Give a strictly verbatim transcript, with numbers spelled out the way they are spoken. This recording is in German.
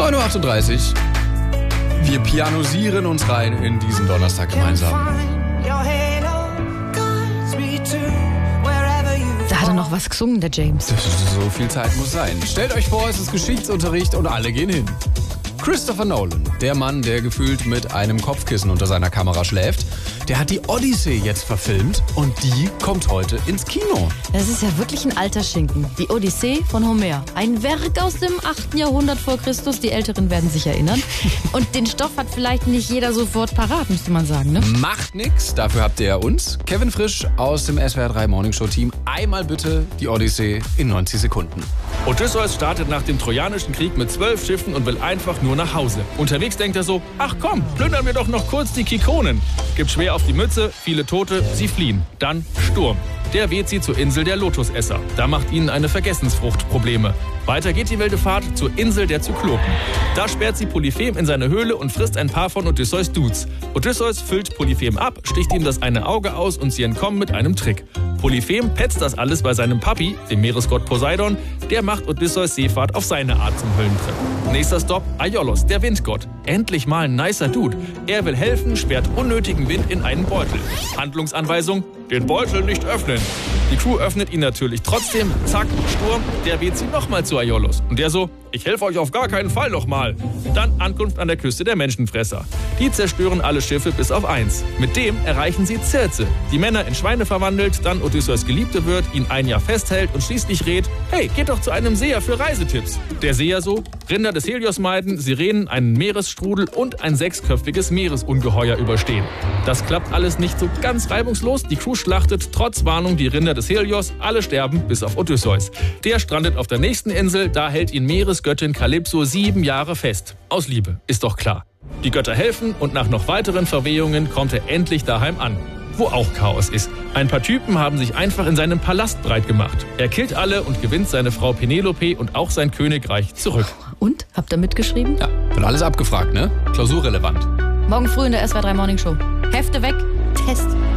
neun Uhr achtunddreißig. Wir pianosieren uns rein in diesen Donnerstag gemeinsam. Da hat er noch was gesungen, der James. So viel Zeit muss sein. Stellt euch vor, es ist Geschichtsunterricht und alle gehen hin. Christopher Nolan, der Mann, der gefühlt mit einem Kopfkissen unter seiner Kamera schläft, der hat die Odyssee jetzt verfilmt und die kommt heute ins Kino. Das ist ja wirklich ein alter Schinken. Die Odyssee von Homer. Ein Werk aus dem achten Jahrhundert vor Christus. Die Älteren werden sich erinnern. Und den Stoff hat vielleicht nicht jeder sofort parat, müsste man sagen, ne? Macht nix, dafür habt ihr uns. Kevin Frisch aus dem S W R drei Morning Show Team. Einmal bitte die Odyssee in neunzig Sekunden. Odysseus startet nach dem Trojanischen Krieg mit zwölf Schiffen und will einfach nur nach Hause. Unterwegs denkt er so, ach komm, plündern wir doch noch kurz die Kikonen. Gibt schwer auf die Mütze, viele Tote, sie fliehen. Dann Sturm. Der weht sie zur Insel der Lotusesser. Da macht ihnen eine Vergessensfrucht Probleme. Weiter geht die wilde Fahrt zur Insel der Zyklopen. Da sperrt sie Polyphem in seine Höhle und frisst ein paar von Odysseus Dudes. Odysseus füllt Polyphem ab, sticht ihm das eine Auge aus und sie entkommen mit einem Trick. Polyphem petzt das alles bei seinem Papi, dem Meeresgott Poseidon. Der macht Odysseus Seefahrt auf seine Art zum Höllentrip. Nächster Stopp, Aiolos, der Windgott. Endlich mal ein nicer Dude. Er will helfen, sperrt unnötigen Wind in einen Beutel. Handlungsanweisung, den Beutel nicht öffnen. Die Crew öffnet ihn natürlich trotzdem. Zack, Sturm, der weht sie nochmal zu Aiolos. Und der so, ich helfe euch auf gar keinen Fall nochmal. Dann Ankunft an der Küste der Menschenfresser. Die zerstören alle Schiffe bis auf eins. Mit dem erreichen sie Circe. Die Männer in Schweine verwandelt, dann Odysseus Geliebte wird, ihn ein Jahr festhält und schließlich rät, hey, geht doch zu einem Seher für Reisetipps. Der Seher so, Rinder des Helios meiden, Sirenen, einen Meeresstrudel und ein sechsköpfiges Meeresungeheuer überstehen. Das klappt alles nicht so ganz reibungslos. Die Crew schlachtet trotz Warnung die Rinder des Helios. Alle sterben bis auf Odysseus. Der strandet auf der nächsten Insel, da hält ihn Meeresgöttin Kalypso sieben Jahre fest. Aus Liebe, ist doch klar. Die Götter helfen und nach noch weiteren Verwehungen kommt er endlich daheim an, wo auch Chaos ist. Ein paar Typen haben sich einfach in seinem Palast breit gemacht. Er killt alle und gewinnt seine Frau Penelope und auch sein Königreich zurück. Und? Habt ihr mitgeschrieben? Ja, wird alles abgefragt, ne? Klausurrelevant. Morgen früh in der S W R drei Morning Show. Hefte weg, Test.